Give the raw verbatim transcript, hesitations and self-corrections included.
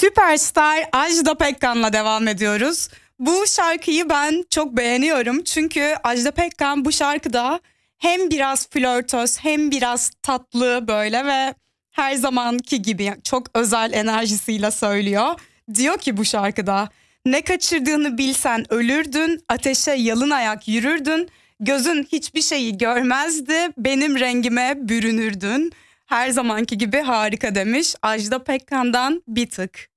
Süperstar Ajda Pekkan'la devam ediyoruz. Bu şarkıyı ben çok beğeniyorum. Çünkü Ajda Pekkan bu şarkıda hem biraz flörtöz hem biraz tatlı böyle ve her zamanki gibi çok özel enerjisiyle söylüyor. Diyor ki bu şarkıda, ne kaçırdığını bilsen ölürdün, ateşe yalın ayak yürürdün, gözün hiçbir şeyi görmezdi, benim rengime bürünürdün. Her zamanki gibi harika demiş. Ajda Pekkan'dan bir tık.